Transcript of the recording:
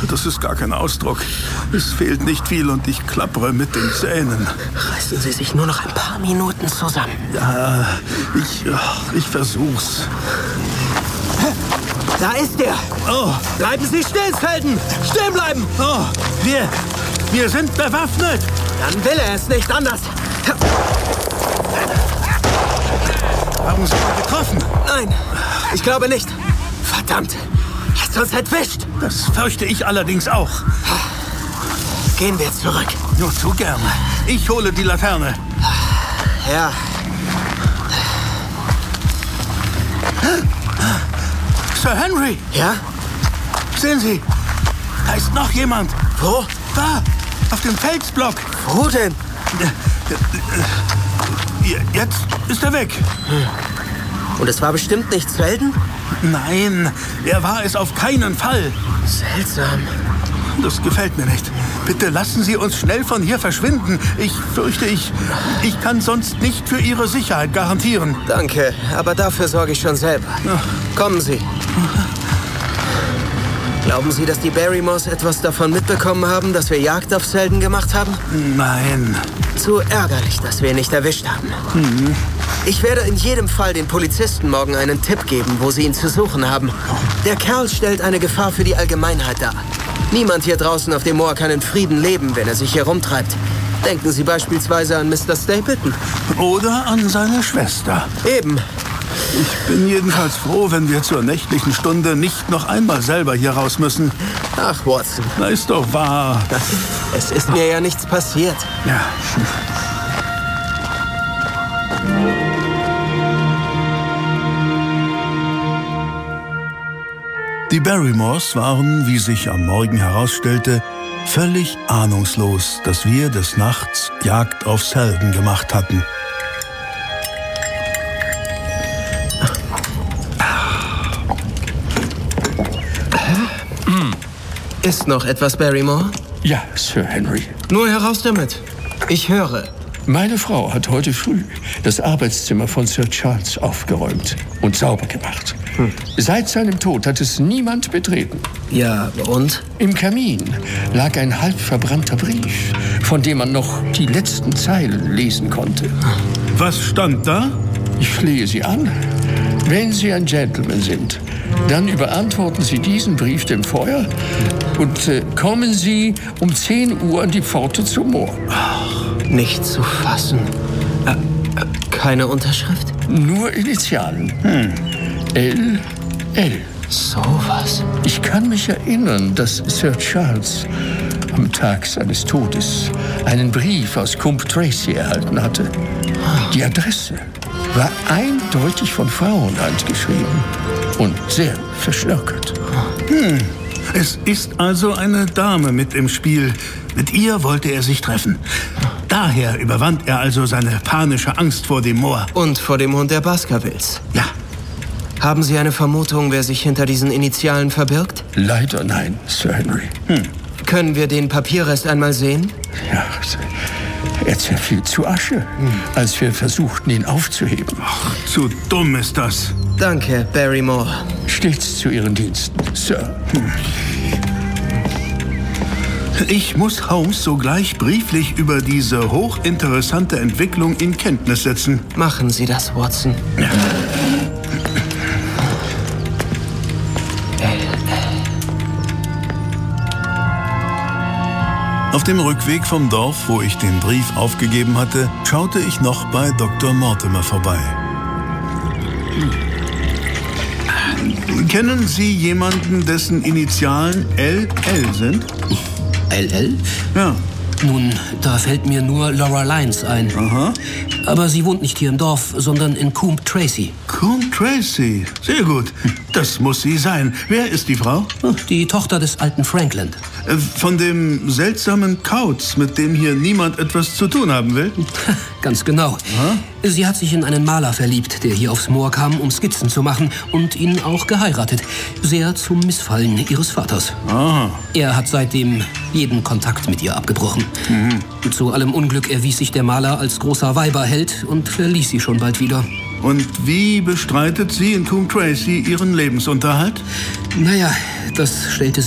das ist gar kein Ausdruck. Es fehlt nicht viel und ich klappere mit den Zähnen. Reißen Sie sich nur noch ein paar Minuten zusammen. Ja, ich versuch's. Da ist er! Oh, Bleiben Sie still, Selden! Stehen bleiben! oh, wir sind bewaffnet. Dann will er es nicht anders. Haben Sie ihn getroffen? Nein, ich glaube nicht. Verdammt, er hat uns entwischt. Das fürchte ich allerdings auch. Gehen wir zurück. Nur zu gerne. Ich hole die Laterne. Ja. Sir Henry! Ja? Sehen Sie, da ist noch jemand. Wo? Da, auf dem Felsblock. Wo denn? Jetzt ist er weg. Und es war bestimmt nicht Selden? Nein, er war es auf keinen Fall. Seltsam. Das gefällt mir nicht. Bitte lassen Sie uns schnell von hier verschwinden. Ich fürchte, ich kann sonst nicht für Ihre Sicherheit garantieren. Danke, aber dafür sorge ich schon selber. Kommen Sie. Glauben Sie, dass die Barrymores etwas davon mitbekommen haben, dass wir Jagd auf Selden gemacht haben? Nein. Zu ärgerlich, dass wir ihn nicht erwischt haben. Ich werde in jedem Fall den Polizisten morgen einen Tipp geben, wo sie ihn zu suchen haben. Der Kerl stellt eine Gefahr für die Allgemeinheit dar. Niemand hier draußen auf dem Moor kann in Frieden leben, wenn er sich hier rumtreibt. Denken Sie beispielsweise an Mr. Stapleton. Oder an seine Schwester. Eben. Ich bin jedenfalls froh, wenn wir zur nächtlichen Stunde nicht noch einmal selber hier raus müssen. Ach, Watson. Na, ist doch wahr. Es ist mir ja nichts passiert. Ja. Die Barrymores waren, wie sich am Morgen herausstellte, völlig ahnungslos, dass wir des Nachts Jagd auf Selden gemacht hatten. Ist noch etwas, Barrymore? Ja, Sir Henry. Nur heraus damit. Ich höre. Meine Frau hat heute früh das Arbeitszimmer von Sir Charles aufgeräumt und sauber gemacht. Seit seinem Tod hat es niemand betreten. Ja, und? Im Kamin lag ein halb verbrannter Brief, von dem man noch die letzten Zeilen lesen konnte. Was stand da? Ich flehe Sie an. Wenn Sie ein Gentleman sind, dann überantworten Sie diesen Brief dem Feuer und kommen Sie um 10 Uhr an die Pforte zum Moor. Nicht zu fassen. Keine Unterschrift? Nur Initialen. L.L. Sowas. Ich kann mich erinnern, dass Sir Charles am Tag seines Todes einen Brief aus Coombe Tracey erhalten hatte. Die Adresse war eindeutig von Frauenhand geschrieben und sehr verschnörkelt. Es ist also eine Dame mit im Spiel. Mit ihr wollte er sich treffen. Daher überwand er also seine panische Angst vor dem Moor. Und vor dem Hund der Baskervilles. Ja, Haben Sie eine Vermutung, wer sich hinter diesen Initialen verbirgt? Leider nein, Sir Henry. Können wir den Papierrest einmal sehen? Ja, er zerfiel zu Asche, als wir versuchten, ihn aufzuheben. zu dumm ist das. Danke, Barrymore. Stets zu Ihren Diensten, Sir. Ich muss Holmes sogleich brieflich über diese hochinteressante Entwicklung in Kenntnis setzen. Machen Sie das, Watson. Auf dem Rückweg vom Dorf, wo ich den Brief aufgegeben hatte, schaute ich noch bei Dr. Mortimer vorbei. Kennen Sie jemanden, dessen Initialen LL sind? LL? Ja. Nun, da fällt mir nur Laura Lyons ein. Aha. Aber sie wohnt nicht hier im Dorf, sondern in Coombe Tracey. Coombe Tracey. Sehr gut. Das muss sie sein. Wer ist die Frau? Die Tochter des alten Franklin. Von dem seltsamen Kauz, mit dem hier niemand etwas zu tun haben will? Ganz genau. Sie hat sich in einen Maler verliebt, der hier aufs Moor kam, um Skizzen zu machen, und ihn auch geheiratet. Sehr zum Missfallen ihres Vaters. Aha. Er hat seitdem jeden Kontakt mit ihr abgebrochen. Zu allem Unglück erwies sich der Maler als großer Weiberheld und verließ sie schon bald wieder. Und wie bestreitet sie in Coombe Tracey ihren Lebensunterhalt? Naja, das stellte